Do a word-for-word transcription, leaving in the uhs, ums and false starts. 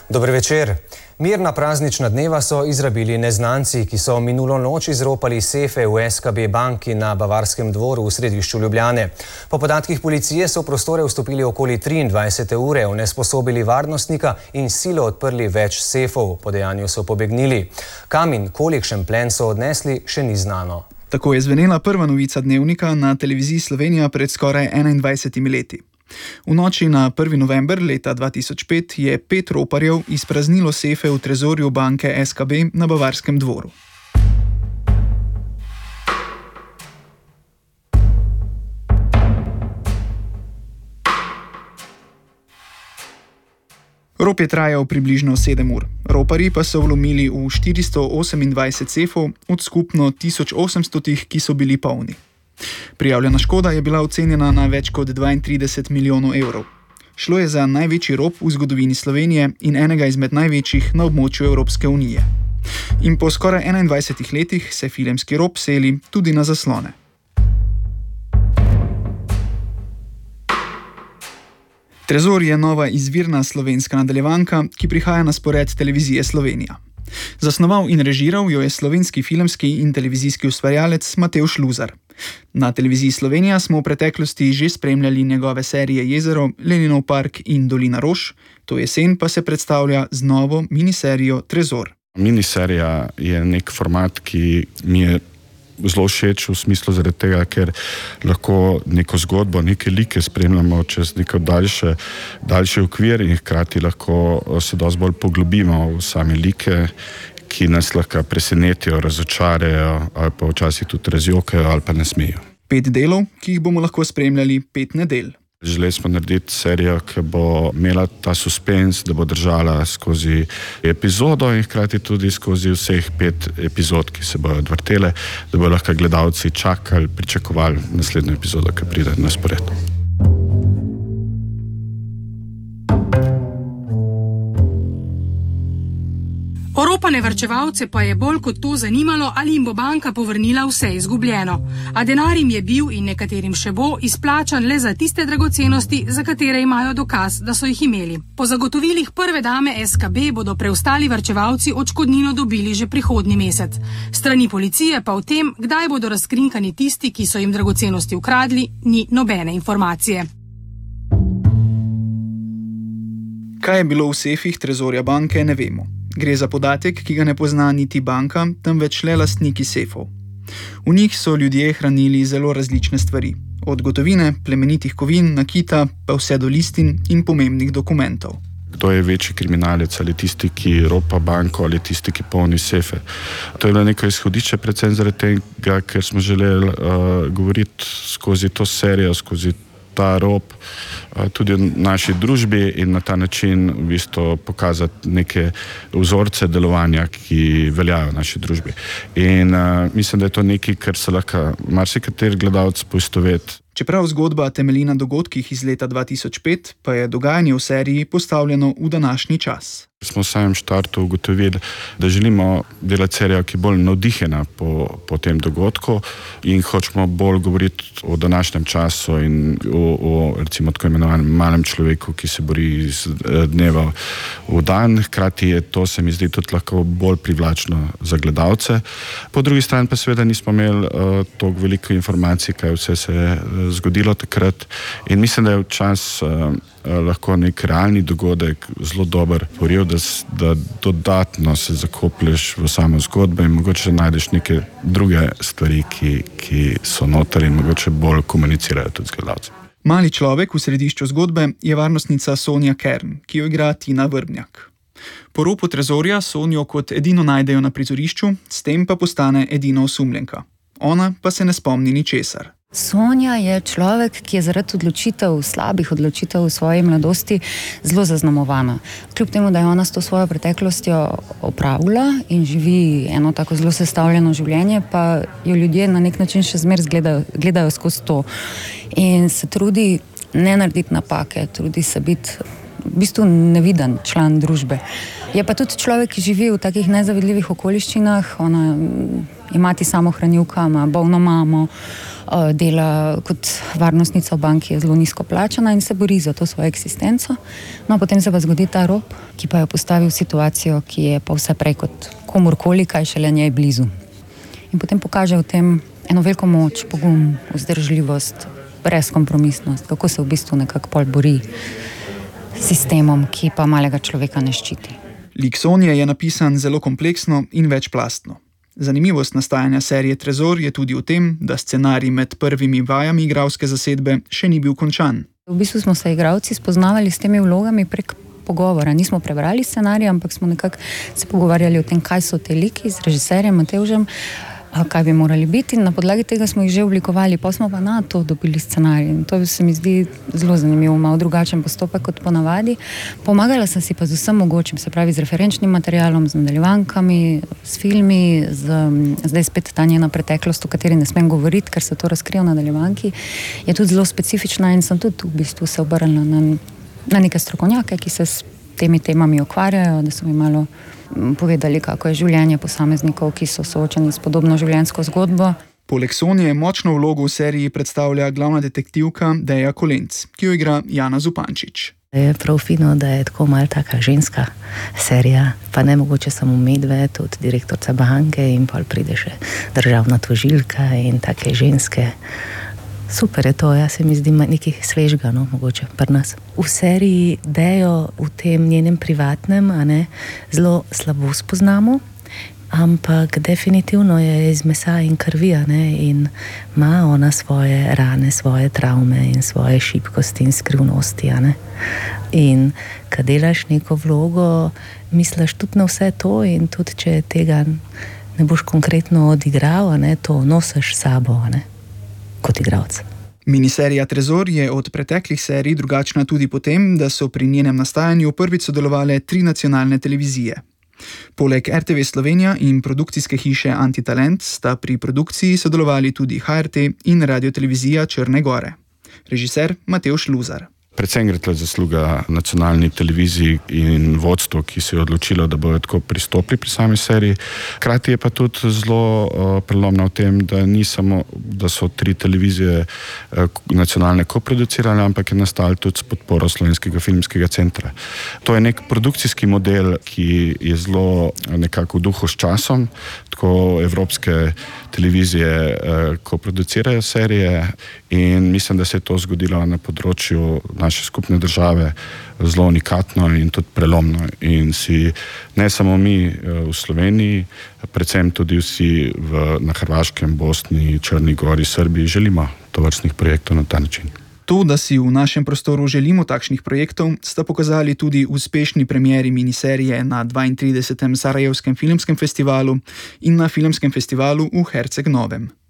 Dober večer. Mirna praznična dneva so izrabili neznanci, ki so minulo noč izropali sefe v S K B banki na Bavarskem dvoru v središču Ljubljane. Po podatkih policije so v prostore vstopili okoli triindvajsete ure, onesposobili varnostnika in silo odprli več sefov. Po dejanju so pobegnili. Kam in kolikšen plen so odnesli, še ni znano. Tako je zvenela prva novica Dnevnika na televiziji Slovenija pred skoraj enaindvajsetimi leti. V noči na prvi november leta dva tisoč pet je pet roparjev izpraznilo sefe v trezorju banke S K B na Bavarskem dvoru. Rop je trajal približno sedem ur. Roparji pa so vlomili v štiristo osemindvajset sefov od skupno tisoč osemstotih, ki so bili polni. Prijavljena škoda je bila ocenjena na več kot dvaintrideset milijonov evrov. Šlo je za največji rop v zgodovini Slovenije in enega izmed največjih na območju Evropske unije. In po skoraj enaindvajsetih letih se filmski rop seli tudi na zaslone. Trezor je nova izvirna slovenska nadaljevanka, ki prihaja na spored televizije Slovenija. Zasnoval in režiral jo je slovenski filmski in televizijski ustvarjalec Matevž Luzar. Na televiziji Slovenija smo v preteklosti že spremljali njegove serije Jezero, Leninov park in Dolina rož, to jesen pa se predstavlja z novo miniserijo Trezor. Miniserija je nek format, ki mi je zelo všeč v smislu zaradi tega, ker lahko neko zgodbo, neke like spremljamo čez neko daljše, daljši okvir in hkrati lahko se dosti bolj poglobimo v same like, ki nas lahko presenetijo, razočarajo ali pa včasih tudi razjokajo ali pa ne smejo. Pet delov, ki jih bomo lahko spremljali pet nedelj. Želeli smo narediti serijo, ki bo imela ta suspens, da bo držala skozi epizodo in hkrati tudi skozi vseh pet epizod, ki se bojo odvrtele, da bojo lahko gledalci čakali, pričakovali naslednjo epizodo, ki pride na spored. Oropane varčevalce pa je bolj kot to zanimalo, ali jim bo banka povrnila vse izgubljeno. A denar jim je bil in nekaterim še bo izplačan le za tiste dragocenosti, za katere imajo dokaz, da so jih imeli. Po zagotovilih prve dame S K B bodo preostali varčevalci odškodnino dobili že prihodnji mesec. Strani policije pa o tem, kdaj bodo razkrinkani tisti, ki so jim dragocenosti ukradli, ni nobene informacije. Kaj je bilo v sefih trezorja banke, ne vemo. Gre za podatek, ki ga ne pozna niti banka, temveč le lastniki sefov. V njih so ljudje hranili zelo različne stvari. Od gotovine, plemenitih kovin, nakita, pa vse do listin in pomembnih dokumentov. Kdo je večji kriminalec, ali tisti, ki ropa banko, ali tisti, ki polni sefe. To je bilo neko izhodišče, predvsem zaradi tega, ker smo želeli uh, govoriti skozi to serijo, skozi ta rop, tudi v naši družbi in na ta način v bistvu pokazati neke vzorce delovanja, ki veljajo v naši družbi. In uh, mislim, da je to nekaj, kar se lahko marsikateri gledalec poistoveti. Čeprav zgodba temelji na dogodkih iz leta dva tisoč pet, pa je dogajanje v seriji postavljeno v današnji čas. Smo v samem štartu ugotovili, da želimo delati serijo, ki je bolj navdihena po, po tem dogodku in hočemo bolj govoriti o današnjem času in o, o recimo tako imenovanem malem človeku, ki se bori iz dneva v dan. Hkrati je to, se mi zdi, tudi lahko bolj privlačno za gledalce. Po drugi strani pa seveda nismo imeli uh, toliko veliko informacij, kaj vse se je zgodilo takrat in mislim, da je včas uh, lahko nek realni dogodek zelo dober poril, da, da dodatno se zakoplješ v samo zgodbo in mogoče najdeš neke druge stvari, ki, ki so noter in mogoče bolj komunicirajo tudi z gledalcem. Mali človek v središču zgodbe je varnostnica Sonja Kern, ki jo igra Tina Vrbnjak. Po ropu trezorja Sonjo kot edino najdejo na prizorišču, s tem pa postane edina osumljenka. Ona pa se ne spomni ničesar. Sonja je človek, ki je zaradi odločitev, slabih odločitev v svoji mladosti zelo zaznamovana. Kljub temu, da je ona s to svojo preteklostjo opravila in živi eno tako zelo sestavljeno življenje, pa jo ljudje na nek način še zmeraj gledajo, gledajo skozi to. In se trudi ne narediti napake, trudi se biti v bistvu neviden član družbe. Je pa tudi človek, ki živi v takih nezavidljivih okoliščinah. Ona Je mati samohranilka, ima bolno mamo, dela kot varnostnica v banki, je zelo nizko plačana in se bori za to svojo eksistenco. No, potem se pa zgodi ta rob, ki pa jo postavi v situacijo, ki je pa vse prej kot komorkoli, kaj šele njej blizu. In potem pokaže v tem eno veliko moč, pogum, vzdržljivost, brezkompromisnost, kako se v bistvu nekako pol bori s sistemom, ki pa malega človeka ne ščiti. Lik Sonje je napisan zelo kompleksno in večplastno. Zanimivost nastajanja serije Trezor je tudi v tem, da scenarij med prvimi vajami igralske zasedbe še ni bil končan. V bistvu smo se igralci spoznavali s temi vlogami prek pogovora. Nismo prebrali scenarija, ampak smo nekako se pogovarjali o tem, kaj so te liki z režiserjem Matevžem, kaj bi morali biti. Na podlagi tega smo jih že oblikovali, pa smo pa na to dobili scenarij. In to se mi zdi zelo zanimivo, malo drugačen postopek kot ponavadi. Pomagala sem si pa z vsem mogočim, se pravi z referenčnim materialom, z nadaljevankami, s filmi, z, zdaj spet ta njena preteklost, o kateri ne smem govoriti, ker se to razkrije v nadaljevanki, je tudi zelo specifična in sem tudi v bistvu se obrnila na, na neke strokovnjake, ki se s temi temami ukvarjajo, da so mi malo povedali, kako je življenje posameznikov, ki so soočeni s podobno življenjsko zgodbo. Poleg Sonje močno vlogo v seriji predstavlja glavna detektivka Deja Kolenc, ki jo igra Jana Zupančič. Je prav fino, da je tako malo taka ženska serija, pa ne mogoče samo medve, tudi direktorca banke in pol pride še državna tožilka in take ženske. Super je to, ja se mi zdi nekaj svežga, no, mogoče pri nas. V seriji Dejo v tem njenem privatnem, a ne, zelo slabo spoznamo, ampak definitivno je iz mesa in krvi, a ne, in ima ona svoje rane, svoje travme in svoje šibkosti in skrivnosti, a ne. In kad delaš neko vlogo, misliš tudi na vse to in tudi če tega ne boš konkretno odigral, a ne, to nosiš sabo, a ne. Kot igralec. Miniserija Trezor je od preteklih serij drugačna tudi po tem, da so pri njenem nastajanju prvič sodelovale tri nacionalne televizije. Poleg R T V Slovenija in produkcijske hiše Antitalent sta pri produkciji sodelovali tudi H R T in Radiotelevizija Črne Gore. Režiser Matevž Luzar. Predvsem gre tle zasluga nacionalni televiziji in vodstvu, ki se je odločilo, da bodo tako pristopili pri sami seriji. Hkrati je pa tudi zelo uh, prelomna v tem, da ni samo, da so tri televizije uh, nacionalne koproducirale, ampak je nastal tudi s podporo Slovenskega filmskega centra. To je nek produkcijski model, ki je zelo nekako v duhu s časom, tako evropske televizije uh, koproducirajo serije in mislim, da se je to zgodilo na področju naše skupne države zelo unikatno in tudi prelomno. In si ne samo mi v Sloveniji, predvsem tudi vsi v, na Hrvaškem, Bosni, Črni Gori, Srbiji želimo tovrstnih projektov na ta način. To, da si v našem prostoru želimo takšnih projektov, sta pokazali tudi uspešni premieri miniserije na dvaintridesetem Sarajevskem filmskem festivalu in na filmskem festivalu v Herceg Novem.